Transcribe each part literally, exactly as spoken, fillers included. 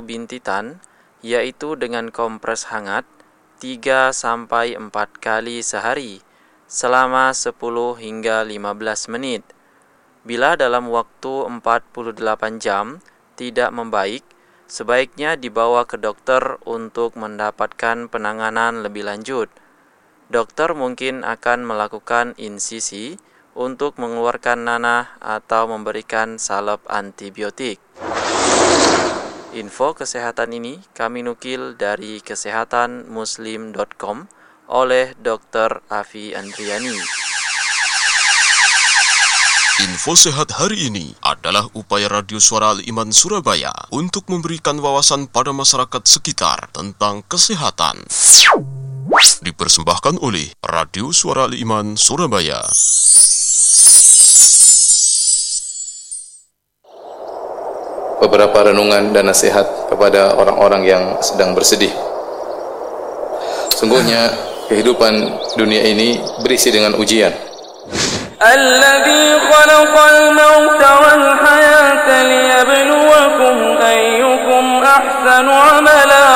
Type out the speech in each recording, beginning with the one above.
bintitan, yaitu dengan kompres hangat tiga sampai empat kali sehari selama sepuluh hingga lima belas menit. Bila dalam waktu empat puluh delapan jam tidak membaik, sebaiknya dibawa ke dokter untuk mendapatkan penanganan lebih lanjut. Dokter mungkin akan melakukan insisi untuk mengeluarkan nanah atau memberikan salep antibiotik. Info kesehatan ini kami nukil dari kesehatan muslim dot com oleh dokter Afi Andriani. Info sehat hari ini adalah upaya Radio Suara Al-Iman Surabaya untuk memberikan wawasan pada masyarakat sekitar tentang kesehatan. Dipersembahkan oleh Radio Suara Al-Iman Surabaya. Beberapa renungan dan nasihat kepada orang-orang yang sedang bersedih. Sungguhnya kehidupan dunia ini berisi dengan ujian. Alladzi khalaqal mauta wal hayata liyabluwakum ayyukum ahsanu amala.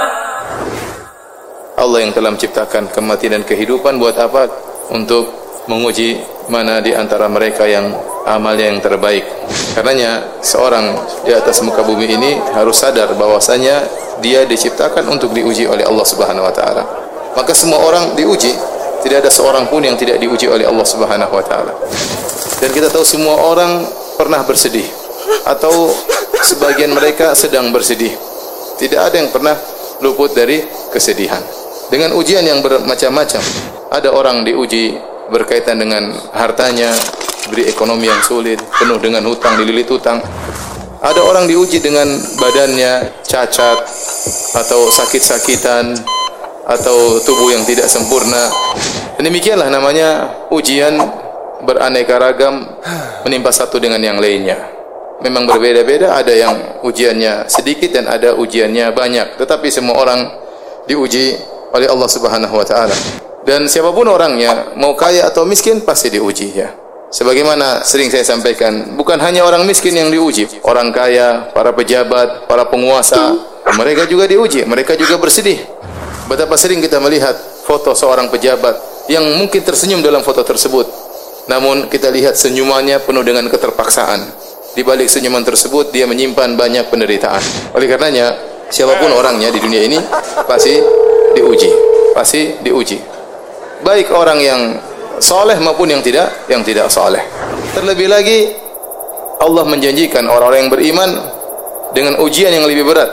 Allah yang telah menciptakan kematian dan kehidupan buat apa? Untuk menguji mana di antara mereka yang amalnya yang terbaik. Karenanya seorang di atas muka bumi ini harus sadar bahwasanya dia diciptakan untuk diuji oleh Allah Subhanahu wa taala. Maka semua orang diuji, tidak ada seorang pun yang tidak diuji oleh Allah Subhanahu wa taala. Dan kita tahu semua orang pernah bersedih atau sebagian mereka sedang bersedih. Tidak ada yang pernah luput dari kesedihan. Dengan ujian yang bermacam-macam. Ada orang diuji berkaitan dengan hartanya, beri ekonomi yang sulit, penuh dengan hutang, dililit hutang. Ada orang diuji dengan badannya cacat atau sakit-sakitan atau tubuh yang tidak sempurna. Demikianlah namanya ujian beraneka ragam menimpa satu dengan yang lainnya. Memang berbeda-beda, ada yang ujiannya sedikit dan ada ujiannya banyak, tetapi semua orang diuji oleh Allah Subhanahu wa taala. Dan siapapun orangnya, mau kaya atau miskin, pasti diuji ya. Sebagaimana sering saya sampaikan, bukan hanya orang miskin yang diuji, orang kaya, para pejabat, para penguasa, mereka juga diuji, mereka juga bersedih. Betapa sering kita melihat foto seorang pejabat yang mungkin tersenyum dalam foto tersebut, namun kita lihat senyumannya penuh dengan keterpaksaan. Di balik senyuman tersebut dia menyimpan banyak penderitaan. Oleh karenanya, siapapun orangnya di dunia ini pasti diuji, pasti diuji. Baik orang yang soleh maupun yang tidak, yang tidak soleh. Terlebih lagi Allah menjanjikan orang-orang yang beriman dengan ujian yang lebih berat.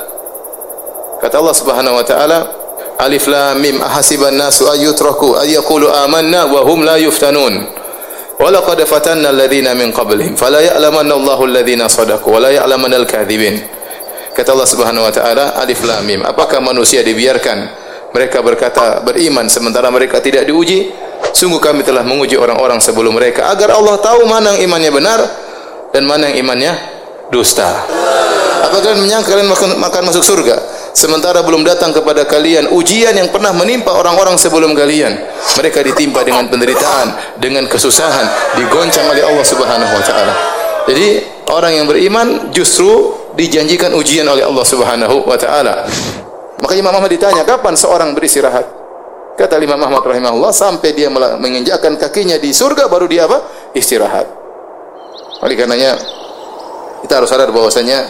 Kata Allah Subhanahu wa taala, Alif Lam Mim ahasiban nasu ayyutraku ayyaqulu amanna wa hum la yuftanun. Wa laqad fatanna alladhina min qablihim fala ya'lamanna Allahu alladhina sadaqu wa la ya'lamanna al-kadhibin. Kata Allah Subhanahu wa taala, Alif Lam Mim, apakah manusia dibiarkan mereka berkata beriman sementara mereka tidak diuji? Sungguh kami telah menguji orang-orang sebelum mereka agar Allah tahu mana yang imannya benar dan mana yang imannya dusta. Apakah kalian menyangka kalian akan masuk surga sementara belum datang kepada kalian ujian yang pernah menimpa orang-orang sebelum kalian? Mereka ditimpa dengan penderitaan, dengan kesusahan, digoncang oleh Allah Subhanahu wa taala. Jadi orang yang beriman justru dijanjikan ujian oleh Allah Subhanahu wa taala. Maka Imam Ahmad ditanya, kapan seorang beristirahat? Kata Imam Ahmad rahimahullah, sampai dia menginjakkan kakinya di surga baru dia apa? Istirahat. Oleh karenanya kita harus sadar bahwasanya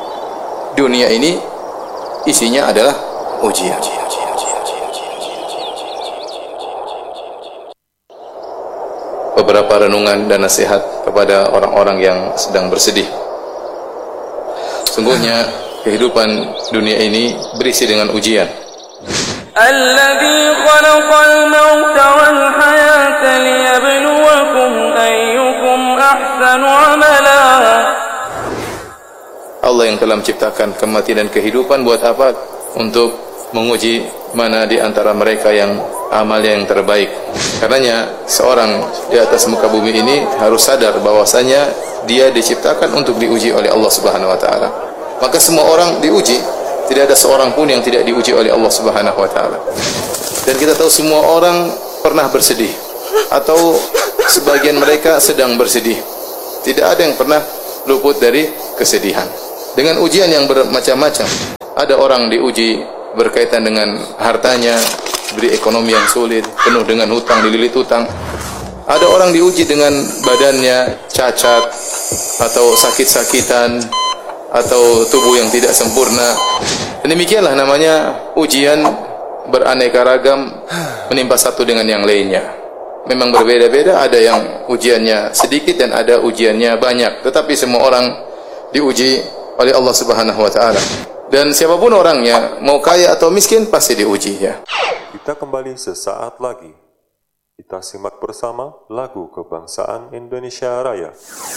dunia ini isinya adalah ujian. Beberapa renungan dan nasihat kepada orang-orang yang sedang bersedih. Sungguhnya kehidupan dunia ini berisi dengan ujian. Alladzi khalaqal mauta wal hayata liyabluwakum ayyukum ahsanu amala. Allah yang telah menciptakan kematian dan kehidupan buat apa? Untuk menguji mana di antara mereka yang amalnya yang terbaik. Karenanya seorang di atas muka bumi ini harus sadar bahwasanya dia diciptakan untuk diuji oleh Allah Subhanahu wa taala. Maka semua orang diuji, tidak ada seorang pun yang tidak diuji oleh Allah Subhanahu wa taala. Dan kita tahu semua orang pernah bersedih atau sebagian mereka sedang bersedih. Tidak ada yang pernah luput dari kesedihan. Dengan ujian yang bermacam-macam. Ada orang diuji berkaitan dengan hartanya, beri ekonomi yang sulit, penuh dengan hutang, dililit hutang. Ada orang diuji dengan badannya cacat atau sakit-sakitan atau tubuh yang tidak sempurna. Demikianlah namanya ujian beraneka ragam menimpa satu dengan yang lainnya. Memang berbeda-beda, ada yang ujiannya sedikit dan ada ujiannya banyak. Tetapi semua orang diuji oleh Allah Subhanahu wa taala. Dan siapapun orangnya, mau kaya atau miskin, pasti diuji ya. Kita kembali sesaat lagi. Kita simak bersama lagu kebangsaan Indonesia Raya.